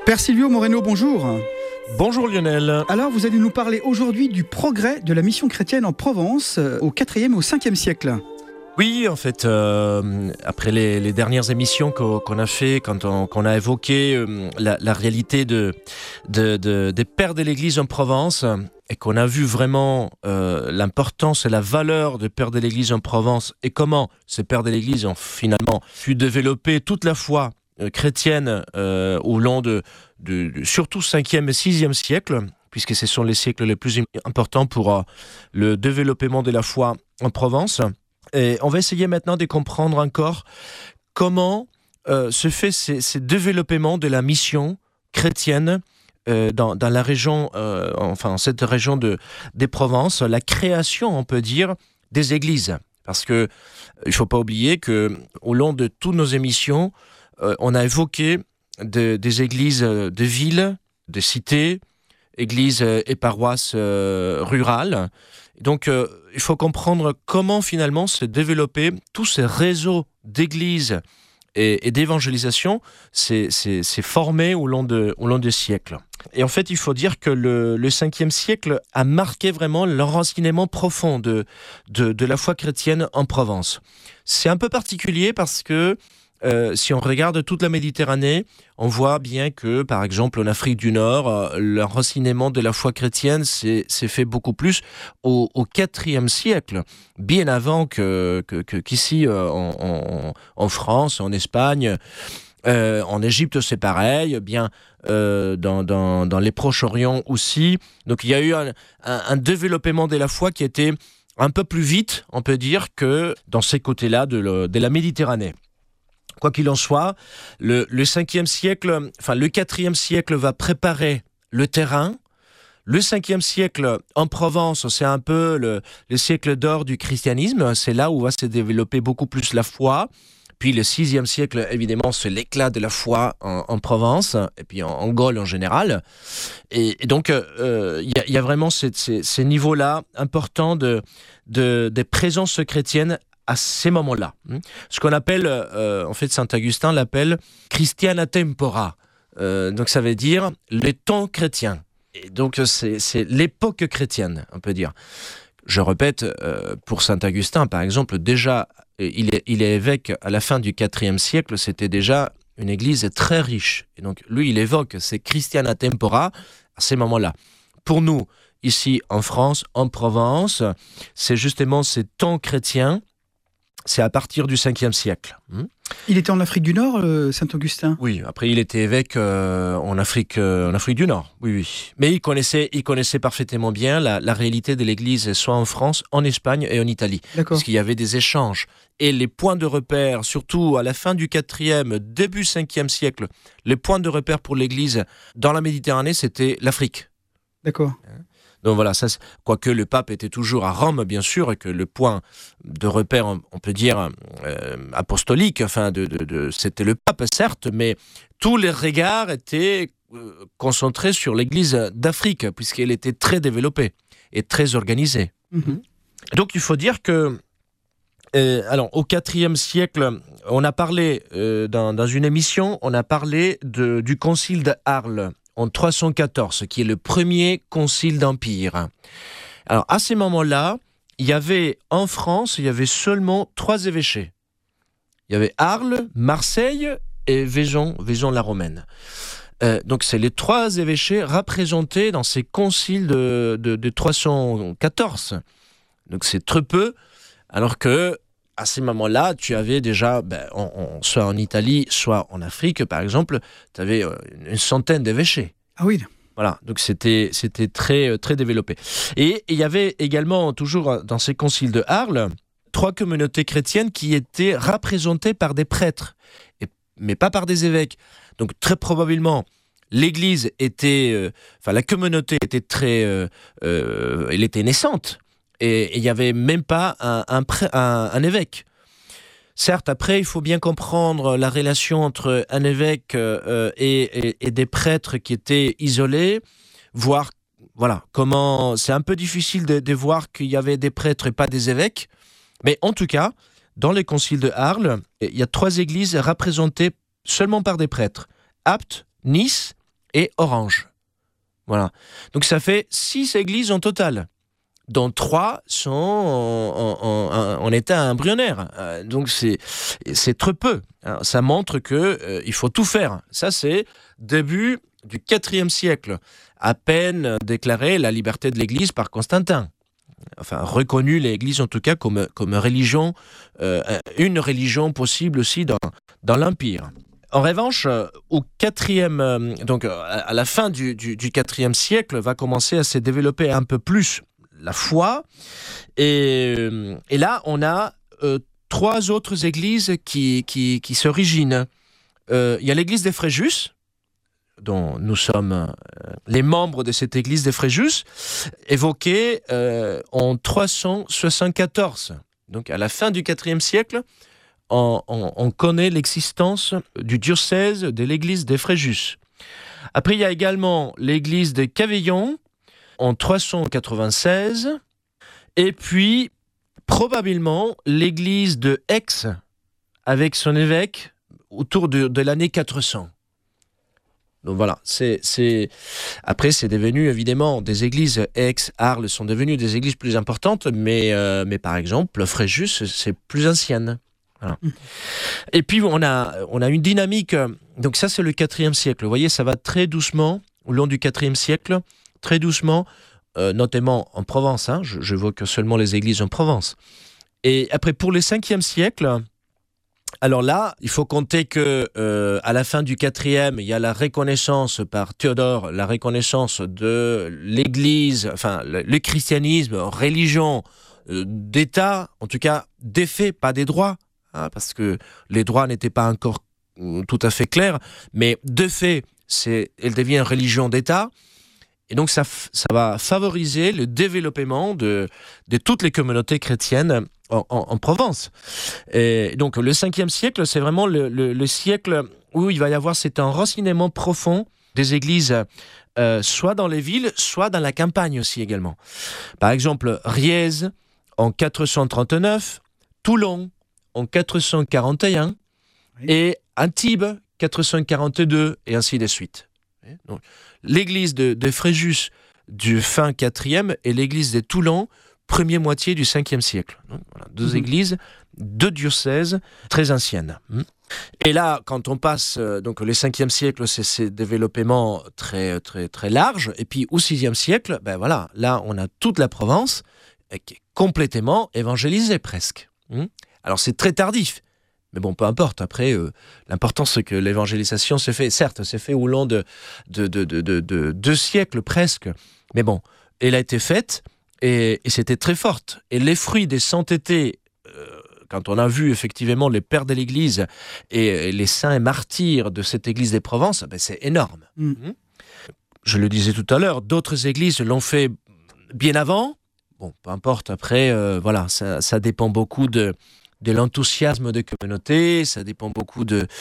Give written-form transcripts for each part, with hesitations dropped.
Père Silvio Moreno, bonjour. Bonjour Lionel. Alors, vous allez nous parler aujourd'hui du progrès de la mission chrétienne en Provence au 4e et au 5e siècle. Oui, en fait, après les dernières émissions qu'on a fait, quand on a évoqué la réalité des pères de l'Église en Provence, et qu'on a vu vraiment l'importance et la valeur des pères de l'Église en Provence, et comment ces pères de l'Église ont finalement pu développer toute la foi chrétienne au long de surtout 5e et 6e siècle, puisque ce sont les siècles les plus importants pour le développement de la foi en Provence. Et on va essayer maintenant de comprendre encore comment se fait ce développement de la mission chrétienne dans la région, cette région des Provences, la création, on peut dire, des églises. Parce que il ne faut pas oublier qu'au long de toutes nos émissions, on a évoqué des églises de villes, de cités, églises et paroisses rurales. Donc, il faut comprendre comment finalement se développer tous ces réseaux d'églises et d'évangélisation s'est formé au long des siècles. Et en fait, il faut dire que le 5e siècle a marqué vraiment l'enracinement profond de la foi chrétienne en Provence. C'est un peu particulier parce que si on regarde toute la Méditerranée, on voit bien que, par exemple, en Afrique du Nord, l'enracinement de la foi chrétienne s'est fait beaucoup plus au IVe siècle, bien avant qu'ici en France, en Espagne. En Égypte, c'est pareil, bien dans les Proches-Orient aussi. Donc il y a eu un développement de la foi qui était un peu plus vite, on peut dire, que dans ces côtés-là de la Méditerranée. Quoi qu'il en soit, le 5e siècle, le 4e siècle va préparer le terrain. Le 5e siècle en Provence, c'est un peu le siècle d'or du christianisme. C'est là où va se développer beaucoup plus la foi. Puis le 6e siècle, évidemment, c'est l'éclat de la foi en Provence, et puis en Gaule en général. Et donc, il y a vraiment ces niveaux-là importants de présence chrétienne à ces moments-là. Ce qu'on appelle, en fait, Saint Augustin l'appelle Christiana Tempora. Donc ça veut dire le temps chrétien. Et donc c'est l'époque chrétienne, on peut dire. Je répète, pour Saint Augustin, par exemple, déjà, il est évêque à la fin du IVe siècle, c'était déjà une église très riche. Et donc lui, il évoque ces Christiana Tempora à ces moments-là. Pour nous, ici en France, en Provence, c'est justement ces temps chrétiens. C'est à partir du 5e siècle. Il était en Afrique du Nord, Saint-Augustin ? Oui, après il était évêque en Afrique du Nord. Oui. Mais il connaissait parfaitement bien la réalité de l'Église, soit en France, en Espagne et en Italie. D'accord. Parce qu'il y avait des échanges. Et les points de repère, surtout à la fin du 4e, début 5e siècle, les points de repère pour l'Église dans la Méditerranée, c'était l'Afrique. D'accord. Donc voilà, quoique le pape était toujours à Rome, bien sûr, et que le point de repère, on peut dire, apostolique, c'était le pape, certes, mais tous les regards étaient concentrés sur l'Église d'Afrique, puisqu'elle était très développée et très organisée. Mm-hmm. Donc il faut dire que, au IVe siècle, on a parlé, dans une émission, on a parlé du concile d'Arles, en 314, qui est le premier concile d'Empire. Alors, à ces moments-là, en France, il y avait seulement 3 évêchés. Il y avait Arles, Marseille et Vaison-la-Romaine. Donc, c'est les 3 évêchés représentés dans ces conciles de 314. Donc, c'est très peu, alors que à ces moments-là, tu avais déjà, soit en Italie, soit en Afrique, par exemple, tu avais une centaine d'évêchés. Ah oui. Voilà, donc c'était très, très développé. Et il y avait également, toujours dans ces conciles de Arles, 3 communautés chrétiennes qui étaient représentées par des prêtres, mais pas par des évêques. Donc très probablement, l'Église la communauté était elle était naissante. Et il n'y avait même pas un évêque. Certes, après, il faut bien comprendre la relation entre un évêque et des prêtres qui étaient isolés, voir comment... C'est un peu difficile de voir qu'il y avait des prêtres et pas des évêques. Mais en tout cas, dans les conciles de Arles, il y a 3 églises représentées seulement par des prêtres. Apt, Nice et Orange. Voilà. Donc ça fait 6 églises en total, dont 3 sont en état embryonnaire. Donc c'est très peu. Alors, ça montre que il faut tout faire. Ça, c'est début du IVe siècle, à peine déclaré la liberté de l'Église par Constantin. Enfin, reconnu l'Église en tout cas comme religion, une religion possible aussi dans l'Empire. En revanche, au donc à la fin du IVe siècle, va commencer à se développer un peu plus la foi. Et là, on a 3 autres églises qui s'originent. Il y a l'église des Fréjus, dont nous sommes les membres de cette église des Fréjus, évoquée en 374. Donc à la fin du IVe siècle, on connaît l'existence du diocèse de l'église des Fréjus. Après, il y a également l'église de Cavaillon en 396, et puis probablement l'église de Aix avec son évêque autour de l'année 400. Donc voilà, après c'est devenu évidemment des églises. Aix, Arles sont devenues des églises plus importantes, mais par exemple Fréjus c'est plus ancienne. Voilà. Et puis on a une dynamique. Donc ça c'est le IVe siècle. Vous voyez, ça va très doucement au long du IVe siècle, très doucement, notamment en Provence. J'évoque seulement les églises en Provence. Et après pour le Ve siècle. Alors là, il faut compter que à la fin du IVe, il y a la reconnaissance par Théodore, la reconnaissance de l'Église, enfin le christianisme, religion d'État, en tout cas des faits, pas des droits, parce que les droits n'étaient pas encore tout à fait clairs, mais de fait, elle devient religion d'État. Et donc ça va favoriser le développement de toutes les communautés chrétiennes en Provence. Et donc le Ve siècle, c'est vraiment le siècle où il va y avoir cet enracinement profond des églises, soit dans les villes, soit dans la campagne aussi également. Par exemple, Riez en 439, Toulon en 441, oui. Et Antibes 442, et ainsi de suite. Donc, l'église de Fréjus du fin IVe et l'église de Toulon, première moitié du Ve siècle. Donc, voilà, 2 églises, 2 diocèses très anciennes. Et là, quand on passe, donc le Ve siècle, c'est ces développements très, très, très larges. Et puis au VIe siècle, ben voilà, là, on a toute la Provence qui est complètement évangélisée presque. Alors c'est très tardif. Mais bon, peu importe. Après, l'important, c'est que l'évangélisation se fait. Certes, c'est fait au long de 2 siècles presque. Mais bon, elle a été faite et c'était très forte. Et les fruits des saintetés, quand on a vu effectivement les pères de l'Église et les saints et martyrs de cette Église des Provences, ben, c'est énorme. Je le disais tout à l'heure, d'autres églises l'ont fait bien avant. Bon, peu importe. Après, voilà, ça dépend beaucoup de l'enthousiasme des communautés, ça dépend beaucoup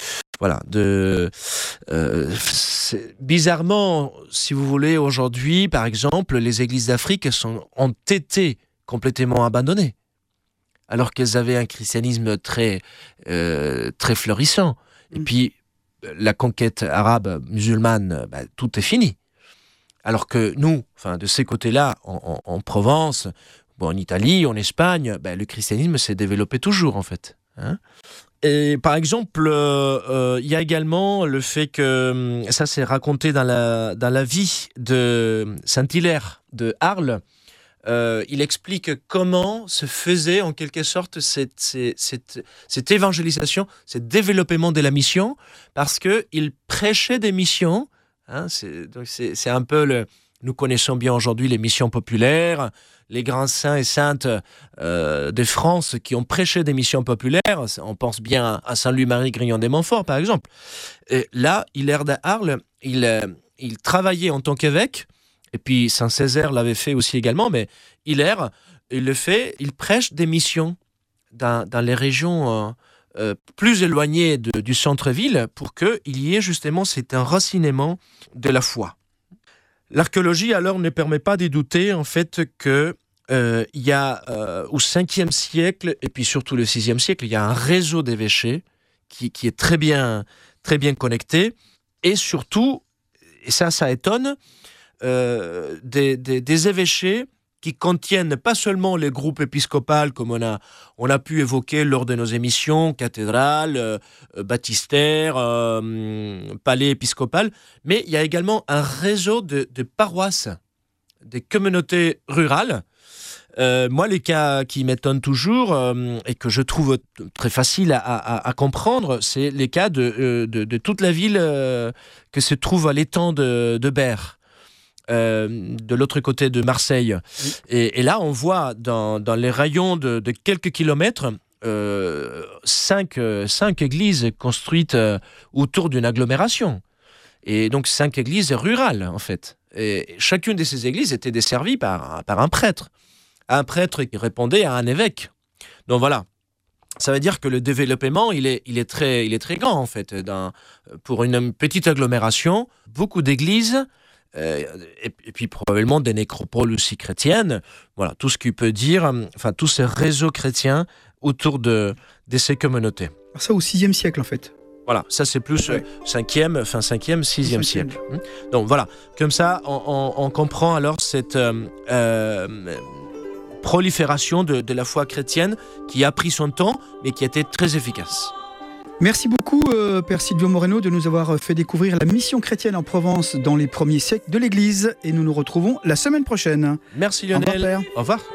bizarrement, si vous voulez, aujourd'hui, par exemple, les églises d'Afrique ont été complètement abandonnées, alors qu'elles avaient un christianisme très, très florissant. Et puis, la conquête arabe musulmane, tout est fini. Alors que nous, enfin, de ces côtés-là, en Provence, en Italie, en Espagne, le christianisme s'est développé toujours, en fait. Et par exemple, il y a également le fait que, ça c'est raconté dans la vie de Saint-Hilaire de Arles, il explique comment se faisait en quelque sorte cette évangélisation, ce développement de la mission, parce qu'il prêchait des missions. C'est un peu nous connaissons bien aujourd'hui les missions populaires, les grands saints et saintes de France qui ont prêché des missions populaires. On pense bien à Saint-Louis-Marie Grignon des Montfort, par exemple. Et là, Hilaire d'Arles, il travaillait en tant qu'évêque, et puis Saint-Césaire l'avait fait aussi également, mais Hilaire, il prêche des missions dans les régions plus éloignées du centre-ville pour qu'il y ait justement cet enracinement de la foi. L'archéologie, alors, ne permet pas de douter, en fait, que il y a, au 5e siècle, et puis surtout le 6e siècle, il y a un réseau d'évêchés qui est très bien connecté, et surtout, et ça étonne, des évêchés qui contiennent pas seulement les groupes épiscopaux comme on a pu évoquer lors de nos émissions, cathédrale, baptistère, palais épiscopal, mais il y a également un réseau de paroisses, des communautés rurales. Moi, les cas qui m'étonnent toujours et que je trouve très facile à comprendre, c'est les cas de toute la ville que se trouve à l'étang de Berre. De l'autre côté de Marseille. Oui. Et là, on voit dans les rayons de quelques kilomètres 5 églises construites autour d'une agglomération. Et donc 5 églises rurales, en fait. Et chacune de ces églises était desservie par un prêtre. Un prêtre qui répondait à un évêque. Donc voilà. Ça veut dire que le développement, il est très grand, en fait. Pour une petite agglomération, beaucoup d'églises, et puis probablement des nécropoles aussi chrétiennes, voilà, tout ce qui peut dire, enfin tous ces réseaux chrétiens autour de ces communautés. Ça au 6e siècle en fait. Voilà, ça c'est plus 5e, 6e siècle. Donc voilà, comme ça on comprend alors cette prolifération de la foi chrétienne qui a pris son temps mais qui a été très efficace. Merci beaucoup, Père Silvio Moreno, de nous avoir fait découvrir la mission chrétienne en Provence dans les premiers siècles de l'Église. Et nous nous retrouvons la semaine prochaine. Merci Lionel. Au revoir, Père. Au revoir.